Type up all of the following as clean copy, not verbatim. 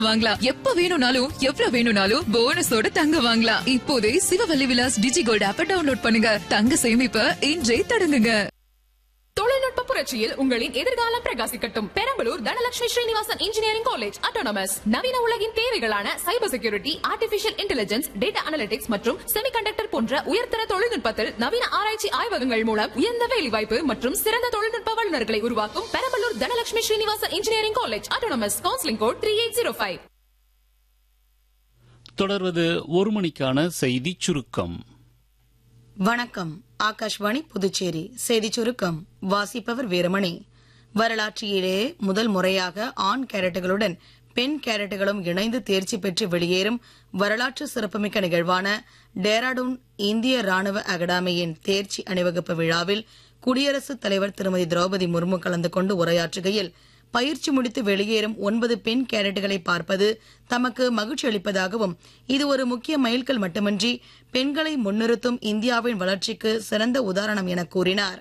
வாங்கலாம். எப்ப வேணும்னாலும் எவ்வளவு வேணும்னாலும் போனஸோட தங்க வாங்கலாம். இப்போதே சிவவல்லி விலாஸ் டிஜி கோல்ட் ஆப்பை டவுன்லோட் பண்ணுங்க. தங்க சேமிப்பை இன்றே தொடங்குங்க. தொழில்நுட்ப புரட்சியில் உங்களின் எதிர்காலம் பிரகாசிக்கட்டும். Perambalur Dhanalakshmi Srinivasan engineering college autonomous நவீன உலகின் தேவைகளான cyber security, artificial intelligence, data analytics மற்றும் செமிகண்டக்டர் போன்ற உயர்தர தொழில்நுட்பத்தில் நவீன ஆராய்ச்சி ஆய்வகங்கள் மூலம் உயர்ந்த வேலைவாய்ப்பு மற்றும் சிறந்த தொழில்நுட்ப வல்லுநர்களை உருவாக்கும் Perambalur Dhanalakshmi Srinivasan engineering college autonomous. Counselling code 3805. தொடர்வது ஒரு மணிக்கான செய்தி சுருக்கம். வணக்கம். ஆகாஷ்வாணி புதுச்சேரி செய்தி சுருக்கம் வாசிப்பவர் வீரமணி. வரலாற்றிலேயே முதல் முறையாக ஆண் கேரட்டுகளுடன் பெண் கேரட்டுகளும் இணைந்து தேர்ச்சி பெற்று வெளியேறும் வரலாற்று சிறப்புமிக்க நிகழ்வான டேராடூன் இந்திய ராணுவ அகாடமியின் தேர்ச்சி அணிவகுப்பு விழாவில் குடியரசுத் தலைவர் திருமதி திரௌபதி முர்மு கலந்து கொண்டு உரையாற்றுகையில், பயிற்சி முடித்து வெளியேறும் 9 பெண் கேரட்டுகளை பார்ப்பது தமக்கு மகிழ்ச்சி அளிப்பதாகவும், இது ஒரு முக்கிய மைல்கல் மட்டுமின்றி பெண்களை முன்னிறுத்தும் இந்தியாவின் வளர்ச்சிக்கு சிறந்த உதாரணம் என கூறினார்.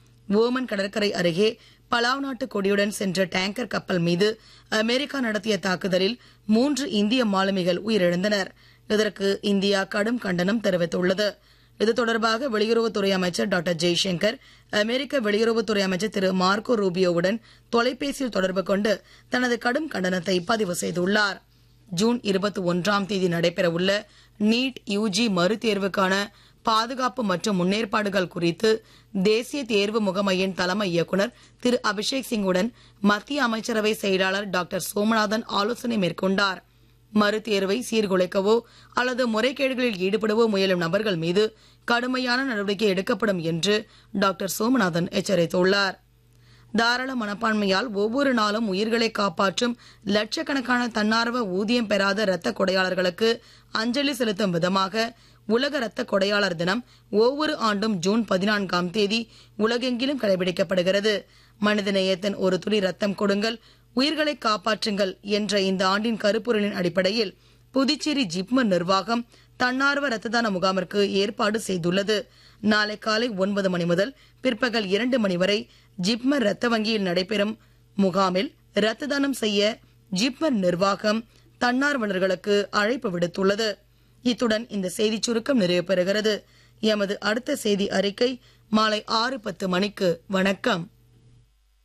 ஓமன் கடற்கரை அருகே பலாவ் நாட்டு கொடியுடன் சென்ற டேங்கர் கப்பல் மீது அமெரிக்கா நடத்திய தாக்குதலில் 3 இந்திய மாலுமிகள் உயிரிழந்தனர். இதற்கு இந்தியா கடும் கண்டனம் தெரிவித்துள்ளது. இது தொடர்பாக வெளியுறவுத்துறை அமைச்சர் டாக்டர் ஜெய்சங்கர் அமெரிக்க வெளியுறவுத்துறை அமைச்சர் திரு மார்க்கோ ரூபியோவுடன் தொலைபேசியில் தொடர்பு கொண்டு தனது கடும் கண்டனத்தை பதிவு செய்துள்ளார். ஜூன் 21ஆம் தேதி நடைபெறவுள்ள நீட் யுஜி மறுதேர்வுக்கான பாதுகாப்பு மற்றும் முன்னேற்பாடுகள் குறித்து தேசிய தேர்வு முகமையின் தலைமை இயக்குநர் திரு அபிஷேக் சிங்குடன் மத்திய அமைச்சரவை செயலாளர் டாக்டர் சோமநாதன் ஆலோசனை மேற்கொண்டார். மறுதேர்வை சீர்குலைக்கவோ அல்லது முறைகேடுகளில் ஈடுபடவோ முயலும் நபர்கள் மீது கடுமையான நடவடிக்கை எடுக்கப்படும் என்று டாக்டர் சோமநாதன் எச்சரித்துள்ளார். தாராள மனப்பான்மையால் ஒவ்வொரு நாளும் உயிர்களை காப்பாற்றும் லட்சக்கணக்கான தன்னார்வ ஊதியம் பெறாத இரத்த கொடையாளர்களுக்கு அஞ்சலி செலுத்தும் விதமாக உலக இரத்த கொடையாளர் தினம் ஒவ்வொரு ஆண்டும் ஜூன் 14ஆம் தேதி உலகெங்கிலும் கடைபிடிக்கப்படுகிறது. மனிதநேயத்தின் ஒரு துளி ரத்தம் கொடுங்கள், உயிர்களை காப்பாற்றுங்கள் என்ற இந்த ஆண்டின் கருப்பொருளின் அடிப்படையில் புதுச்சேரி ஜிப்மர் நிர்வாகம் தன்னார்வ ரத்த தான முகாமிற்கு ஏற்பாடு செய்துள்ளது. நாளை காலை 9 மணி முதல் பிற்பகல் 2 மணி வரை ஜிப்மர் ரத்த வங்கியில் நடைபெறும் முகாமில் ரத்த தானம் செய்ய ஜிப்மர் நிர்வாகம் தன்னார்வலர்களுக்கு அழைப்பு விடுத்துள்ளது. இத்துடன் இந்த செய்தி சுருக்கம் நிறைவு பெறுகிறது. எமது அடுத்த செய்தி அறிக்கை மாலை 6:10 மணிக்கு. வணக்கம்.